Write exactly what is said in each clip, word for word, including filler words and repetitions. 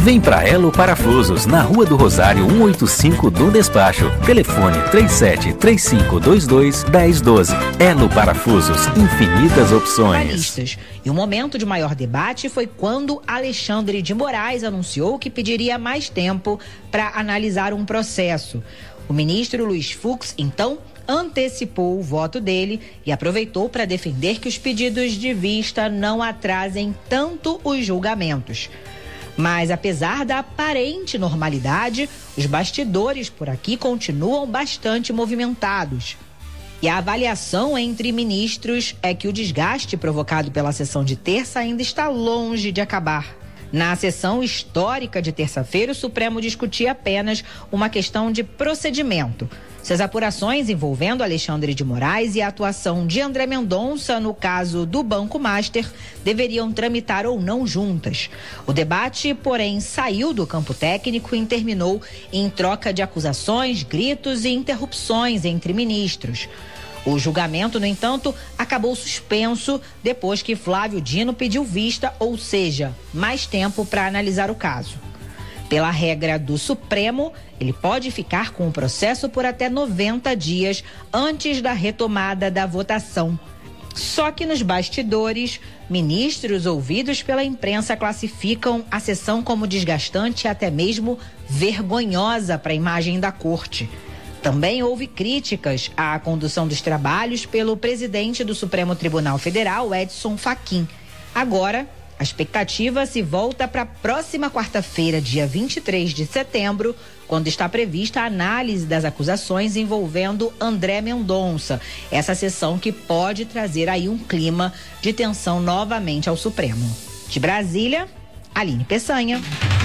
Vem pra Elo Parafusos, na Rua do Rosário cento e oitenta e cinco do Despacho. Telefone três sete três cinco dois dois um zero um dois. Elo Parafusos, infinitas opções. E o momento de maior debate foi quando Alexandre de Moraes anunciou que pediria mais tempo para analisar um processo. O ministro Luiz Fux, então, antecipou o voto dele e aproveitou para defender que os pedidos de vista não atrasem tanto os julgamentos. Mas, apesar da aparente normalidade, os bastidores por aqui continuam bastante movimentados. E a avaliação entre ministros é que o desgaste provocado pela sessão de terça ainda está longe de acabar. Na sessão histórica de terça-feira, o Supremo discutia apenas uma questão de procedimento. Se as apurações envolvendo Alexandre de Moraes e a atuação de André Mendonça no caso do Banco Master deveriam tramitar ou não juntas. O debate, porém, saiu do campo técnico e terminou em troca de acusações, gritos e interrupções entre ministros. O julgamento, no entanto, acabou suspenso depois que Flávio Dino pediu vista, ou seja, mais tempo para analisar o caso. Pela regra do Supremo, ele pode ficar com o processo por até noventa dias antes da retomada da votação. Só que nos bastidores, ministros ouvidos pela imprensa classificam a sessão como desgastante e até mesmo vergonhosa para a imagem da corte. Também houve críticas à condução dos trabalhos pelo presidente do Supremo Tribunal Federal, Edson Fachin. Agora, a expectativa se volta para a próxima quarta-feira, dia vinte e três de setembro, quando está prevista a análise das acusações envolvendo André Mendonça. Essa sessão que pode trazer aí um clima de tensão novamente ao Supremo. De Brasília, Aline Peçanha.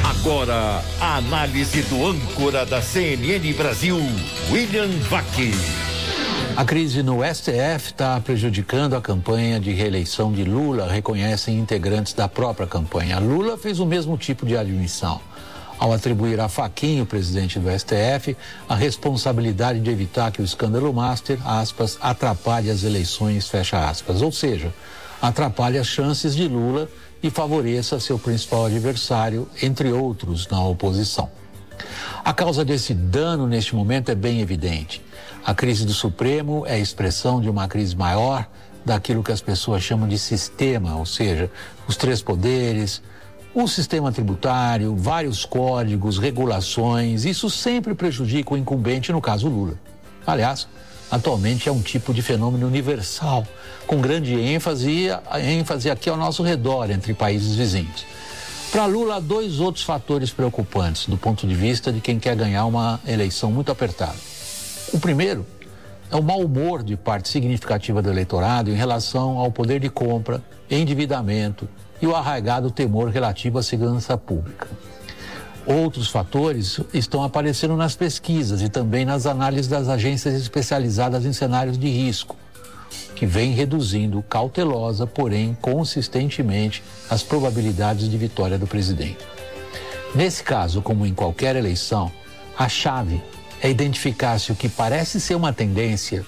Agora, a análise do âncora da C N N Brasil, William Vac. A crise no S T F está prejudicando a campanha de reeleição de Lula, reconhecem integrantes da própria campanha. Lula fez o mesmo tipo de admissão, ao atribuir a Fachin, o presidente do S T F, a responsabilidade de evitar que o escândalo Master, aspas, atrapalhe as eleições, fecha aspas. Ou seja, atrapalhe as chances de Lula e favoreça seu principal adversário, entre outros, na oposição. A causa desse dano neste momento é bem evidente. A crise do Supremo é a expressão de uma crise maior daquilo que as pessoas chamam de sistema, ou seja, os três poderes, o sistema tributário, vários códigos, regulações. Isso sempre prejudica o incumbente, no caso Lula. Aliás, atualmente é um tipo de fenômeno universal, com grande ênfase, ênfase aqui ao nosso redor, entre países vizinhos. Para Lula, há dois outros fatores preocupantes do ponto de vista de quem quer ganhar uma eleição muito apertada. O primeiro é o mau humor de parte significativa do eleitorado em relação ao poder de compra, endividamento e o arraigado temor relativo à segurança pública. Outros fatores estão aparecendo nas pesquisas e também nas análises das agências especializadas em cenários de risco, que vem reduzindo cautelosa, porém consistentemente, as probabilidades de vitória do presidente. Nesse caso, como em qualquer eleição, a chave é identificar se o que parece ser uma tendência,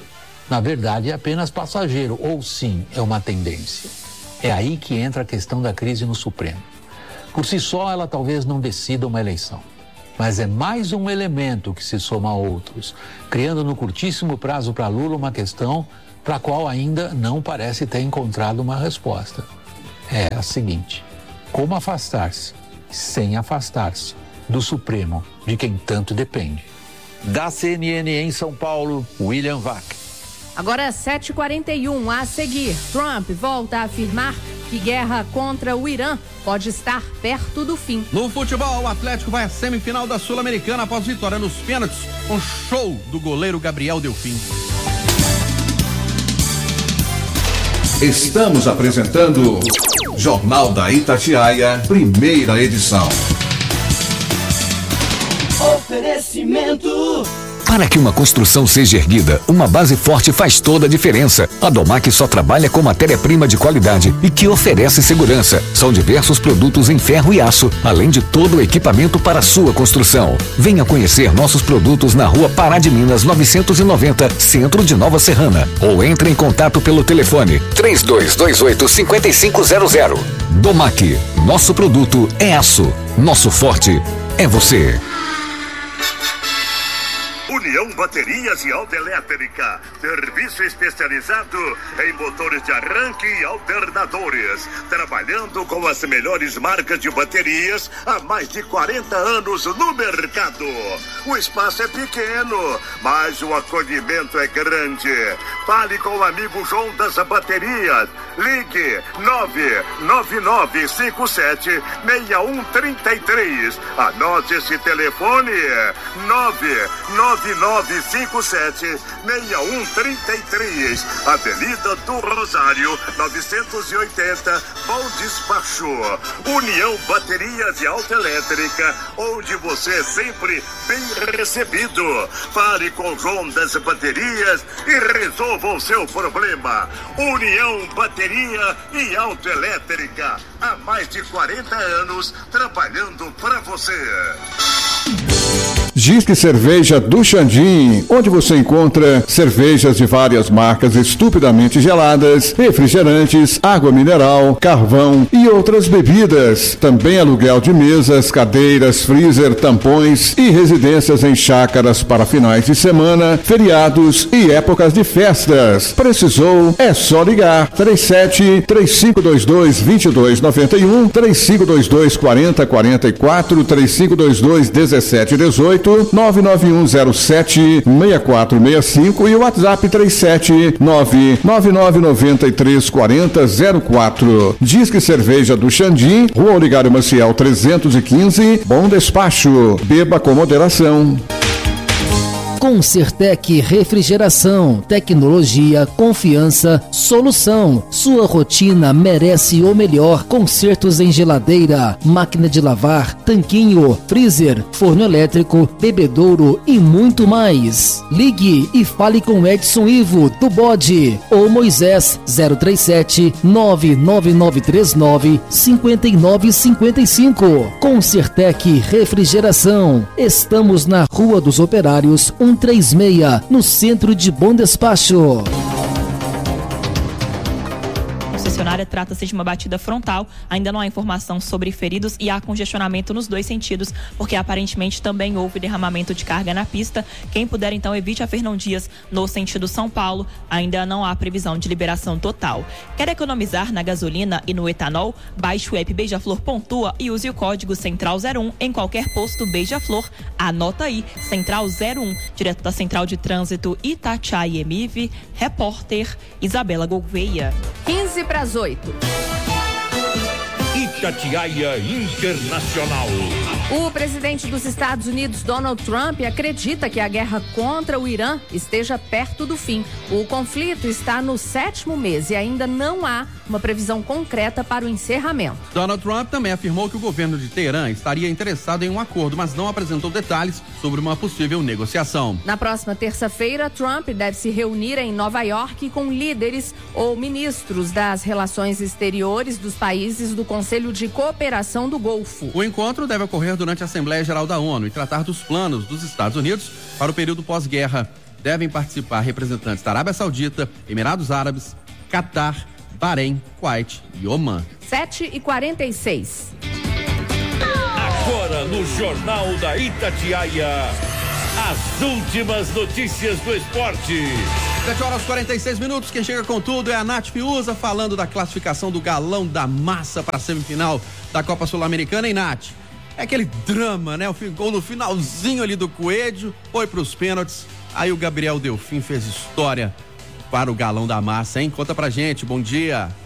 na verdade é apenas passageiro, ou sim é uma tendência. É aí que entra a questão da crise no Supremo. Por si só, ela talvez não decida uma eleição, mas é mais um elemento que se soma a outros, criando no curtíssimo prazo para Lula uma questão para a qual ainda não parece ter encontrado uma resposta. É a seguinte: como afastar-se, sem afastar-se, do Supremo, de quem tanto depende? Da C N N em São Paulo, William Vac. Agora sete e quarenta e um, a seguir, Trump volta a afirmar que guerra contra o Irã pode estar perto do fim. No futebol, o Atlético vai à semifinal da Sul-Americana após vitória nos pênaltis, com show do goleiro Gabriel Delfim. Estamos apresentando Jornal da Itatiaia, primeira edição. Oferecimento Para que uma construção seja erguida, uma base forte faz toda a diferença. A Domac só trabalha com matéria-prima de qualidade e que oferece segurança. São diversos produtos em ferro e aço, além de todo o equipamento para a sua construção. Venha conhecer nossos produtos na Rua Pará de Minas novecentos e noventa, Centro de Nova Serrana. Ou entre em contato pelo telefone três dois dois oito, cinco cinco zero zero. Domac, nosso produto é aço. Nosso forte é você. União Baterias e Autoelétrica, serviço especializado em motores de arranque e alternadores, trabalhando com as melhores marcas de baterias há mais de quarenta anos no mercado. O espaço é pequeno, mas o acolhimento é grande. Fale com o amigo João das Baterias. Ligue nove nove nove cinco sete seis um três três. Anote esse telefone: nove nove nove cinco sete seis um três três. Avenida do Rosário, novecentos e oitenta, Bom Despacho. União Baterias e Autoelétrica, onde você é sempre bem recebido. Fale com João das Baterias e resolva o seu problema. União Bateria e Autoelétrica, há mais de quarenta anos trabalhando para você. Disque Cerveja do Xandim, onde você encontra cervejas de várias marcas estupidamente geladas, refrigerantes, água mineral, carvão e outras bebidas. Também aluguel de mesas, cadeiras, freezer, tampões e residências em chácaras para finais de semana, feriados e épocas de festas. Precisou? É só ligar. três sete três cinco dois dois dois dois nove um, três cinco dois dois quatro zero quatro quatro, três cinco dois dois um sete um oito, nove nove um zero sete seis quatro seis cinco e o WhatsApp três sete nove nove nove nove três quatro zero zero quatro. Disque Cerveja do Xandim, Rua Oligário Maciel trezentos e quinze, Bom Despacho. Beba com moderação. Concertec Refrigeração, tecnologia, confiança, solução. Sua rotina merece o melhor. Consertos em geladeira, máquina de lavar, tanquinho, freezer, forno elétrico, bebedouro e muito mais. Ligue e fale com Edson Ivo do Bode ou Moisés zero três sete nove nove nove três nove cinco nove cinco cinco. Concertec Refrigeração. Estamos na Rua dos Operários cento e trinta e seis, no centro de Bom Despacho. Concessionária trata-se de uma batida frontal, ainda não há informação sobre feridos e há congestionamento nos dois sentidos, porque aparentemente também houve derramamento de carga na pista. Quem puder, então, evite a Fernão Dias no sentido São Paulo, ainda não há previsão de liberação total. Quer economizar na gasolina e no etanol? Baixe o app Beija-Flor Pontua e use o código Central zero um em qualquer posto Beija-Flor. Anota aí, Central zero um, direto da Central de Trânsito Itatiaia e Emive, repórter Isabela Gouveia. quinze para as oito. Itatiaia Internacional. O presidente dos Estados Unidos, Donald Trump, acredita que a guerra contra o Irã esteja perto do fim. O conflito está no sétimo mês e ainda não há uma previsão concreta para o encerramento. Donald Trump também afirmou que o governo de Teherã estaria interessado em um acordo, mas não apresentou detalhes sobre uma possível negociação. Na próxima terça-feira, Trump deve se reunir em Nova York com líderes ou ministros das relações exteriores dos países do Conselho de Cooperação do Golfo. O encontro deve ocorrer durante a Assembleia Geral da ONU e tratar dos planos dos Estados Unidos para o período pós-guerra. Devem participar representantes da Arábia Saudita, Emirados Árabes, Catar, Bahrein, Kuwait e Omã. sete e quarenta e seis. Agora no Jornal da Itatiaia, as últimas notícias do esporte. sete horas e quarenta e seis minutos, quem chega com tudo é a Nath Fiuza, falando da classificação do Galão da Massa para a semifinal da Copa Sul-Americana. E Nath, é aquele drama, né? O gol no finalzinho ali do Coelho, foi para os pênaltis, aí o Gabriel Delfim fez história para o Galão da Massa, hein? Conta pra gente, bom dia.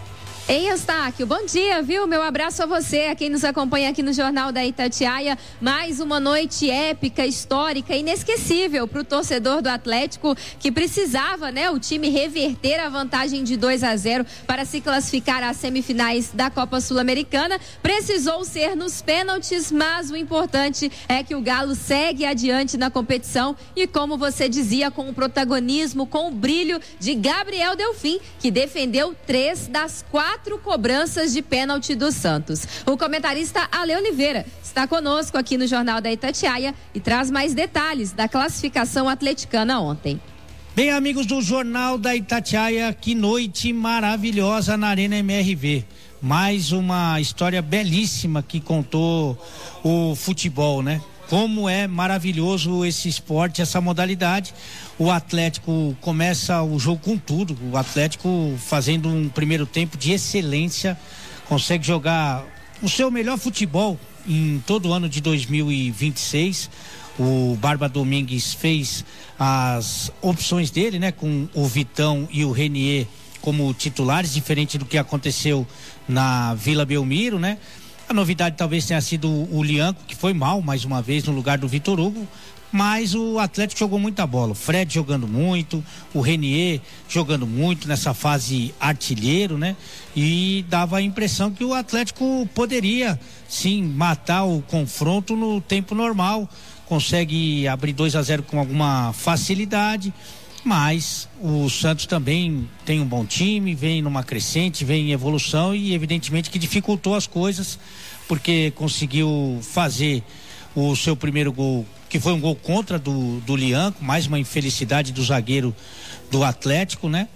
Ei, Eustáquio, bom dia, viu? Meu abraço a você, a quem nos acompanha aqui no Jornal da Itatiaia. Mais uma noite épica, histórica, inesquecível para o torcedor do Atlético, que precisava, né, o time reverter a vantagem de dois a zero para se classificar às semifinais da Copa Sul-Americana. Precisou ser nos pênaltis, mas o importante é que o Galo segue adiante na competição e, como você dizia, com o protagonismo, com o brilho de Gabriel Delfim, que defendeu três das quatro Quatro cobranças de pênalti do Santos. O comentarista Ale Oliveira está conosco aqui no Jornal da Itatiaia e traz mais detalhes da classificação atleticana ontem. Bem, amigos do Jornal da Itatiaia, que noite maravilhosa na Arena M R V. Mais uma história belíssima que contou o futebol, né? Como é maravilhoso esse esporte, essa modalidade. O Atlético começa o jogo com tudo. O Atlético fazendo um primeiro tempo de excelência, consegue jogar o seu melhor futebol em todo o ano de dois mil e vinte e seis. O Barba Domingues fez as opções dele, né? Com o Vitão e o Renier como titulares, diferente do que aconteceu na Vila Belmiro, né? A novidade talvez tenha sido o Lianco, que foi mal mais uma vez no lugar do Vitor Hugo, mas o Atlético jogou muita bola. O Fred jogando muito, o Renier jogando muito nessa fase artilheiro, né? E dava a impressão que o Atlético poderia sim matar o confronto no tempo normal, consegue abrir dois a zero com alguma facilidade. Mas o Santos também tem um bom time, vem numa crescente, vem em evolução e evidentemente que dificultou as coisas, porque conseguiu fazer o seu primeiro gol, que foi um gol contra do, do Lianco, mais uma infelicidade do zagueiro do Atlético, né?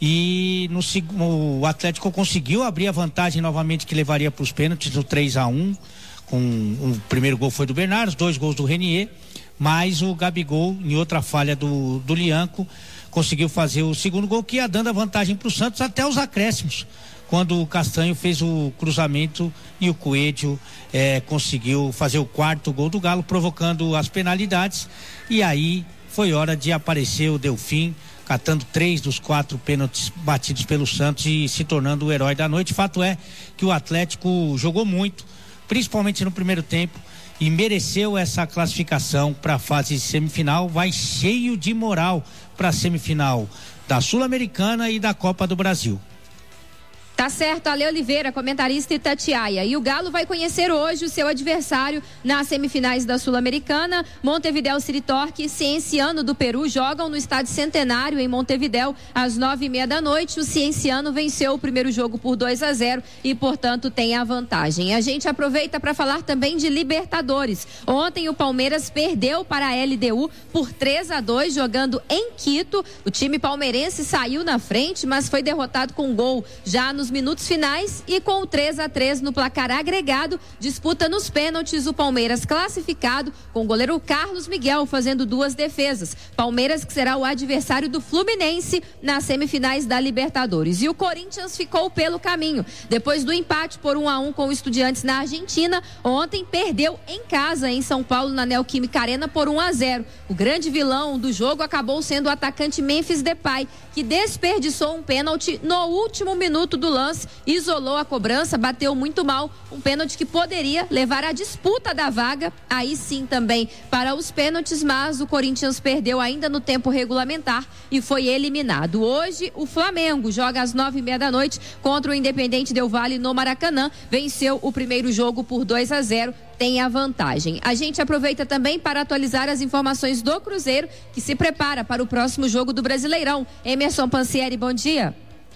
E no, o Atlético conseguiu abrir a vantagem novamente, que levaria para os pênaltis no três a um, com o primeiro gol foi do Bernardo, os dois gols do Renier. Mas o Gabigol, em outra falha do, do Lianco, conseguiu fazer o segundo gol, que ia dando a vantagem para o Santos até os acréscimos, quando o Castanho fez o cruzamento e o Coelho eh, conseguiu fazer o quarto gol do Galo, provocando as penalidades. E aí foi hora de aparecer o Delfim, catando três dos quatro pênaltis batidos pelo Santos e se tornando o herói da noite. Fato é que o Atlético jogou muito, principalmente no primeiro tempo, e mereceu essa classificação para a fase semifinal. Vai cheio de moral para a semifinal da Sul-Americana e da Copa do Brasil. Tá certo, Ale Oliveira, comentarista Itatiaia. E o Galo vai conhecer hoje o seu adversário nas semifinais da Sul-Americana. Montevidéu City Torque e Cienciano do Peru jogam no Estádio Centenário em Montevidéu às nove e meia da noite. O Cienciano venceu o primeiro jogo por dois a zero e, portanto, tem a vantagem. A gente aproveita para falar também de Libertadores. Ontem o Palmeiras perdeu para a L D U por três a dois, jogando em Quito. O time palmeirense saiu na frente, mas foi derrotado com um gol já nos minutos finais e com o três a três no placar agregado, disputa nos pênaltis o Palmeiras classificado, com o goleiro Carlos Miguel fazendo duas defesas. Palmeiras que será o adversário do Fluminense nas semifinais da Libertadores. E o Corinthians ficou pelo caminho. Depois do empate por um a um com o Estudiantes na Argentina, ontem perdeu em casa em São Paulo, na Neoquímica Arena, por um a zero. O grande vilão do jogo acabou sendo o atacante Memphis Depay, que desperdiçou um pênalti no último minuto do lance, isolou a cobrança, bateu muito mal, um pênalti que poderia levar à disputa da vaga, aí sim também para os pênaltis, mas o Corinthians perdeu ainda no tempo regulamentar e foi eliminado. Hoje o Flamengo joga às nove e meia da noite contra o Independente Del Valle no Maracanã, venceu o primeiro jogo por dois a zero, tem a vantagem. A gente aproveita também para atualizar as informações do Cruzeiro, que se prepara para o próximo jogo do Brasileirão. Emerson Pansieri, bom dia.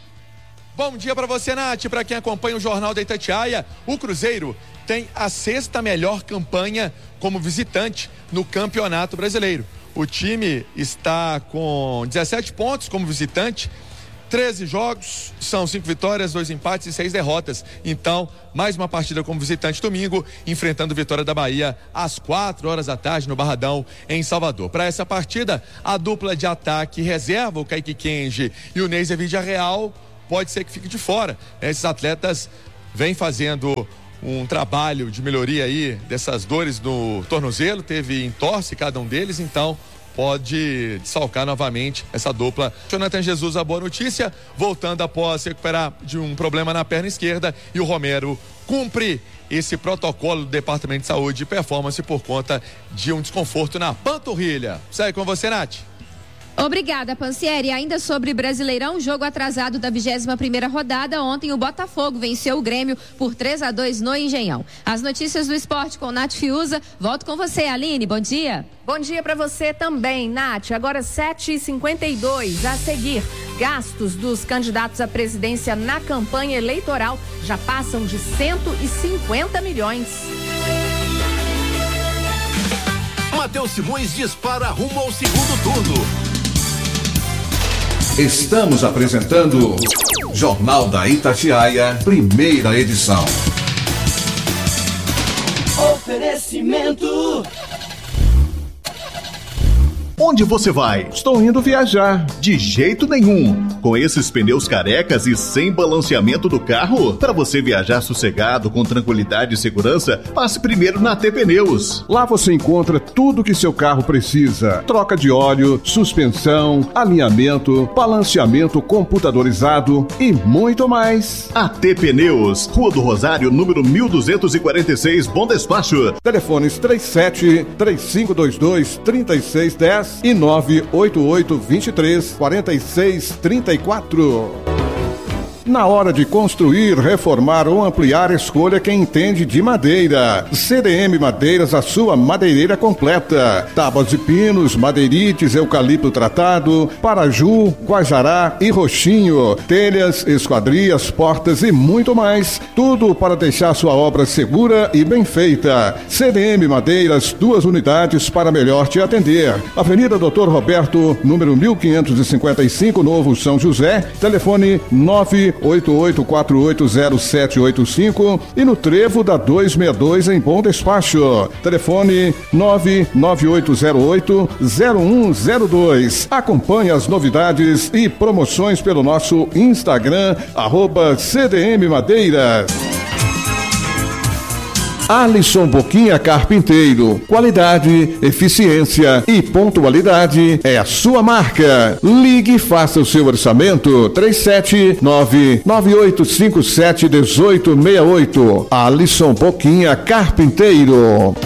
Bom dia para você, Nath. Para quem acompanha o Jornal da Itatiaia, o Cruzeiro tem a sexta melhor campanha como visitante no Campeonato Brasileiro. O time está com dezessete pontos como visitante, treze jogos, são cinco vitórias, dois empates e seis derrotas. Então, mais uma partida como visitante domingo, enfrentando Vitória da Bahia às quatro horas da tarde no Barradão, em Salvador. Para essa partida, a dupla de ataque reserva, o Kaique Kenji e o Neiser Villarreal, pode ser que fique de fora. Esses atletas vêm fazendo um trabalho de melhoria aí dessas dores no tornozelo, teve entorse cada um deles, então pode desfalcar novamente essa dupla. Jonathan Jesus, a boa notícia, voltando após recuperar de um problema na perna esquerda, e o Romero cumpre esse protocolo do Departamento de Saúde e Performance por conta de um desconforto na panturrilha. Segue com você, Nath. Obrigada, Pansieri. Ainda sobre Brasileirão, jogo atrasado da vigésima primeira rodada. Ontem o Botafogo venceu o Grêmio por três a dois no Engenhão. As notícias do esporte com Nath Fiuza. Volto com você, Aline. Bom dia. Bom dia para você também, Nath. Agora sete e cinquenta e dois. A seguir, gastos dos candidatos à presidência na campanha eleitoral já passam de cento e cinquenta milhões. Matheus Simões dispara rumo ao segundo turno. Estamos apresentando Jornal da Itatiaia, primeira edição. Oferecimento. Onde você vai? Estou indo viajar. De jeito nenhum. Com esses pneus carecas e sem balanceamento do carro, para você viajar sossegado, com tranquilidade e segurança, passe primeiro na T Pneus. Lá você encontra tudo que seu carro precisa: troca de óleo, suspensão, alinhamento, balanceamento computadorizado e muito mais. A T Pneus, Rua do Rosário, número mil duzentos e quarenta e seis, Bom Despacho. Telefones três sete, três cinco dois dois, três seis um zero e nove oito oito, dois três, quatro seis três quatro. Na hora de construir, reformar ou ampliar, escolha quem entende de madeira. C D M Madeiras, a sua madeireira completa. Tábuas de pinos, madeirites, eucalipto tratado, paraju, guajará e roxinho. Telhas, esquadrias, portas e muito mais. Tudo para deixar sua obra segura e bem feita. C D M Madeiras, duas unidades para melhor te atender. Avenida Doutor Roberto, número mil quinhentos e cinquenta e cinco, Novo São José. Telefone nove oito oito quatro oito zero sete oito cinco e no Trevo da duzentos e sessenta e dois em Bom Despacho. Telefone nove nove oito zero oito zero um zero dois. Acompanhe as novidades e promoções pelo nosso Instagram, arroba C D M Madeiras. Alisson Boquinha Carpinteiro. Qualidade, eficiência e pontualidade é a sua marca. Ligue e faça o seu orçamento. três sete nove, nove oito cinco sete, um oito seis oito. Alisson Boquinha Carpinteiro.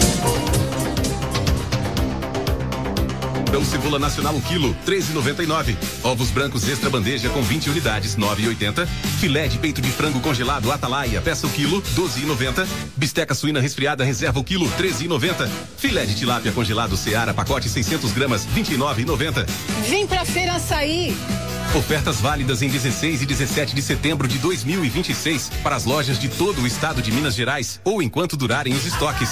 Cebola nacional um quilo, treze e noventa e nove. Ovos brancos extra bandeja com vinte unidades, nove e oitenta. Filé de peito de frango congelado Atalaia, peça o quilo, doze e noventa. Bisteca suína resfriada reserva o quilo, treze e noventa. Filé de tilápia congelado Seara, pacote seiscentos gramas, vinte e nove e noventa. Vem pra Feira Açaí. Ofertas válidas em dezesseis e dezessete de setembro de dois mil e vinte e seis para as lojas de todo o estado de Minas Gerais ou enquanto durarem os estoques.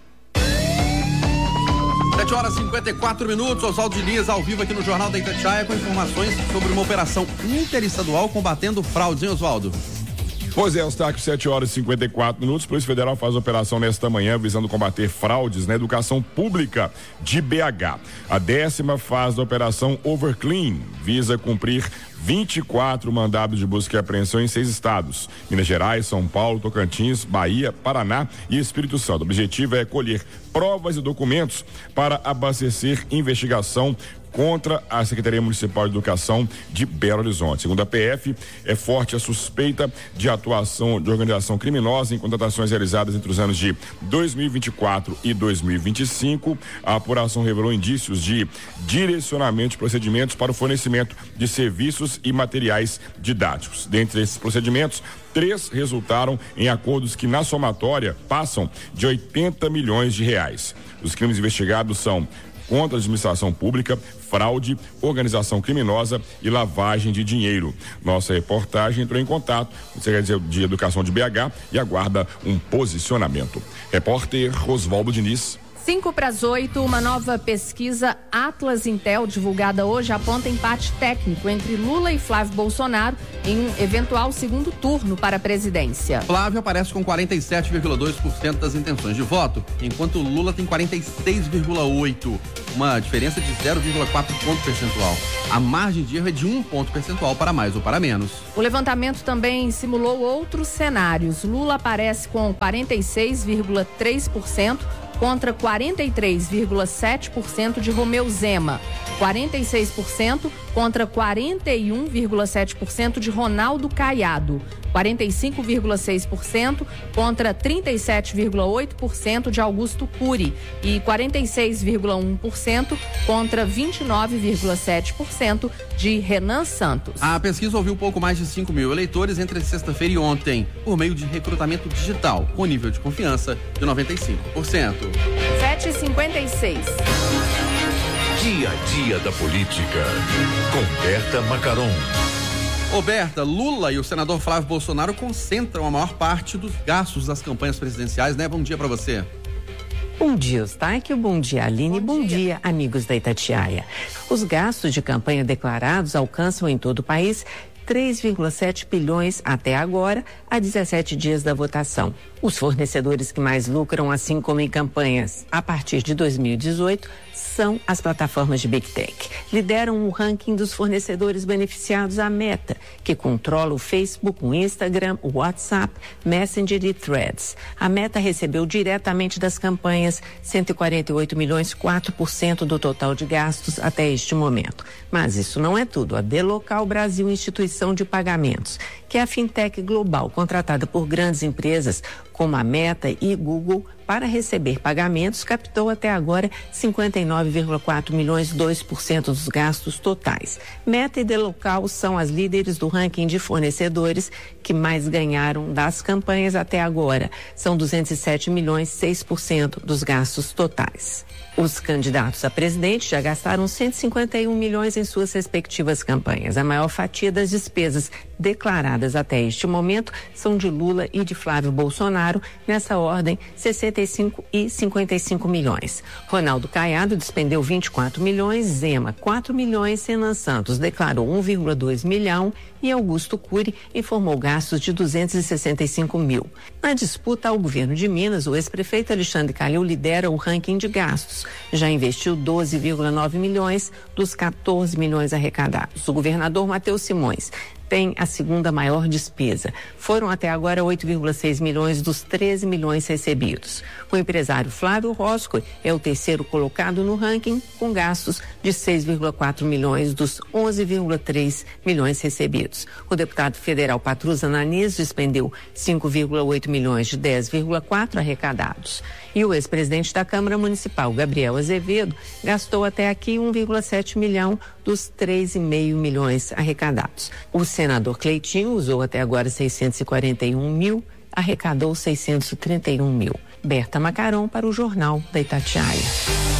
sete horas e cinquenta e quatro minutos, Oswaldo Diniz ao vivo aqui no Jornal da Itatiaia com informações sobre uma operação interestadual combatendo fraudes, hein, Oswaldo? Pois é, Eustáquio, sete horas e cinquenta e quatro minutos. Polícia Federal faz operação nesta manhã visando combater fraudes na educação pública de B H. A décima fase da operação Overclean visa cumprir vinte e quatro mandados de busca e apreensão em seis estados: Minas Gerais, São Paulo, Tocantins, Bahia, Paraná e Espírito Santo. O objetivo é colher provas e documentos para abastecer investigação contra a Secretaria Municipal de Educação de Belo Horizonte. Segundo a P F, é forte a suspeita de atuação de organização criminosa em contratações realizadas entre os anos de dois mil e vinte e quatro e dois mil e vinte e cinco. A apuração revelou indícios de direcionamento de procedimentos para o fornecimento de serviços e materiais didáticos. Dentre esses procedimentos, três resultaram em acordos que, na somatória, passam de oitenta milhões de reais. Os crimes investigados são contra a administração pública, fraude, organização criminosa e lavagem de dinheiro. Nossa reportagem entrou em contato com o secretário de Educação de B H e aguarda um posicionamento. Repórter Oswaldo Diniz. Cinco para as oito, uma nova pesquisa Atlas Intel, divulgada hoje, aponta empate técnico entre Lula e Flávio Bolsonaro em um eventual segundo turno para a presidência. Flávio aparece com quarenta e sete vírgula dois por cento das intenções de voto, enquanto Lula tem quarenta e seis vírgula oito por cento, uma diferença de zero vírgula quatro ponto percentual. A margem de erro é de um ponto percentual para mais ou para menos. O levantamento também simulou outros cenários. Lula aparece com quarenta e seis vírgula três por cento, contra quarenta e três vírgula sete por cento de Romeu Zema. quarenta e seis por cento contra quarenta e um vírgula sete por cento de Ronaldo Caiado. quarenta e cinco vírgula seis por cento contra trinta e sete vírgula oito por cento de Augusto Cury e quarenta e seis vírgula um por cento contra vinte e nove vírgula sete por cento de Renan Santos. A pesquisa ouviu pouco mais de cinco mil eleitores entre sexta-feira e ontem, por meio de recrutamento digital, com nível de confiança de noventa e cinco por cento. sete e cinquenta e seis. Dia a dia da política, com Berta Macaron. Ô Berta, Lula e o senador Flávio Bolsonaro concentram a maior parte dos gastos das campanhas presidenciais, né? Bom dia pra você. Bom dia, Eustáquio. Bom dia, Aline. Bom, Bom dia. dia, amigos da Itatiaia. Os gastos de campanha declarados alcançam em todo o país três vírgula sete bilhões até agora, a dezessete dias da votação. Os fornecedores que mais lucram, assim como em campanhas a partir de dois mil e dezoito, são as plataformas de Big Tech. Lideram o ranking dos fornecedores beneficiados a Meta, que controla o Facebook, o Instagram, o WhatsApp, Messenger e Threads. A Meta recebeu diretamente das campanhas cento e quarenta e oito milhões, quatro por cento do total de gastos até este momento. Mas isso não é tudo. A Delocal Brasil, instituição de pagamentos, que é a fintech global contratada por grandes empresas como a Meta e Google para receber pagamentos, captou até agora cinquenta e nove vírgula quatro milhões, dois por cento dos gastos totais. Meta e Delocal são as líderes do ranking de fornecedores que mais ganharam das campanhas até agora. São duzentos e sete milhões, seis por cento dos gastos totais. Os candidatos a presidente já gastaram cento e cinquenta e um milhões em suas respectivas campanhas. A maior fatia das despesas declaradas até este momento são de Lula e de Flávio Bolsonaro, nessa ordem, sessenta e cinco e cinquenta e cinco milhões. Ronaldo Caiado despendeu vinte e quatro milhões, Zema quatro milhões, Renan Santos declarou um vírgula dois milhão e Augusto Cury informou gastos de duzentos e sessenta e cinco mil. Na disputa ao governo de Minas, o ex-prefeito Alexandre Calil lidera o ranking de gastos. Já investiu doze vírgula nove milhões dos quatorze milhões arrecadados. O governador Matheus Simões tem a segunda maior despesa. Foram até agora oito vírgula seis milhões dos treze milhões recebidos. O empresário Flávio Rosco é o terceiro colocado no ranking, com gastos de seis vírgula quatro milhões dos onze vírgula três milhões recebidos. O deputado federal Patrus Ananias despendeu cinco vírgula oito milhões de dez vírgula quatro arrecadados. E o ex-presidente da Câmara Municipal, Gabriel Azevedo, gastou até aqui um vírgula sete milhão dos três vírgula cinco milhões arrecadados. O senador Cleitinho usou até agora seiscentos e quarenta e um mil, arrecadou seiscentos e trinta e um mil. Berta Macaron para o Jornal da Itatiaia.